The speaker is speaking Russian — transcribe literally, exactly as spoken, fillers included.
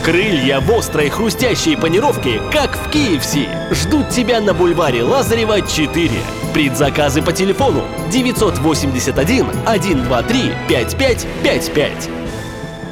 Крылья в острой хрустящей панировке, как в кей эф си, ждут тебя на бульваре Лазарева, четыре. Предзаказы по телефону девятьсот восемьдесят один сто двадцать три пятьдесят пять пятьдесят пять.